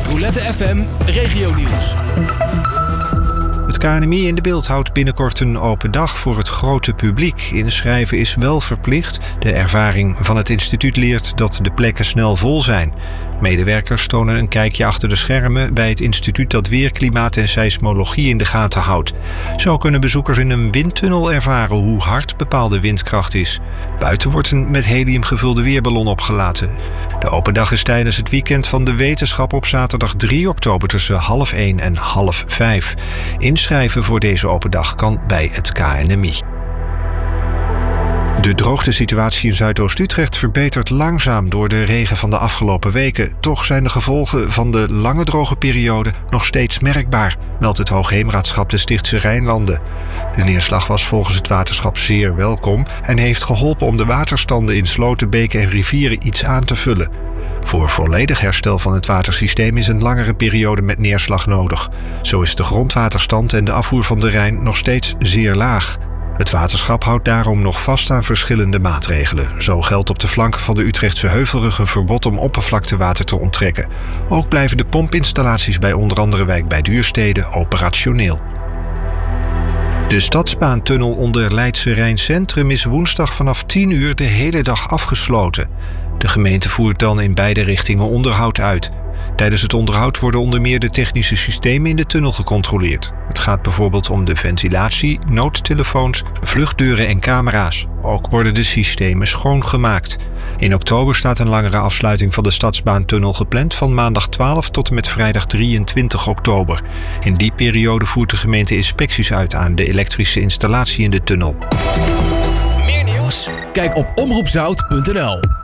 Roulette FM Regionieuws. Het KNMI in de Beeld houdt binnenkort een open dag voor het grote publiek. Inschrijven is wel verplicht. De ervaring van het instituut leert dat de plekken snel vol zijn. Medewerkers tonen een kijkje achter de schermen bij het instituut dat weer, klimaat en seismologie in de gaten houdt. Zo kunnen bezoekers in een windtunnel ervaren hoe hard bepaalde windkracht is. Buiten wordt een met helium gevulde weerballon opgelaten. De open dag is tijdens het weekend van de wetenschap op zaterdag 3 oktober tussen 4:30 en 4:30. Inschrijven voor deze open dag kan bij het KNMI. De droogtesituatie in Zuidoost-Utrecht verbetert langzaam door de regen van de afgelopen weken. Toch zijn de gevolgen van de lange droge periode nog steeds merkbaar, meldt het Hoogheemraadschap de Stichtse Rijnlanden. De neerslag was volgens het waterschap zeer welkom en heeft geholpen om de waterstanden in sloten, beken en rivieren iets aan te vullen. Voor volledig herstel van het watersysteem is een langere periode met neerslag nodig. Zo is de grondwaterstand en de afvoer van de Rijn nog steeds zeer laag. Het waterschap houdt daarom nog vast aan verschillende maatregelen. Zo geldt op de flanken van de Utrechtse Heuvelrug een verbod om oppervlaktewater te onttrekken. Ook blijven de pompinstallaties bij onder andere wijk bij Duurstede operationeel. De stadsbaantunnel onder Leidse Rijn Centrum is woensdag vanaf 10 uur de hele dag afgesloten. De gemeente voert dan in beide richtingen onderhoud uit. Tijdens het onderhoud worden onder meer de technische systemen in de tunnel gecontroleerd. Het gaat bijvoorbeeld om de ventilatie, noodtelefoons, vluchtdeuren en camera's. Ook worden de systemen schoongemaakt. In oktober staat een langere afsluiting van de stadsbaantunnel gepland van maandag 12 tot en met vrijdag 23 oktober. In die periode voert de gemeente inspecties uit aan de elektrische installatie in de tunnel. Meer nieuws? Kijk op omroepzout.nl.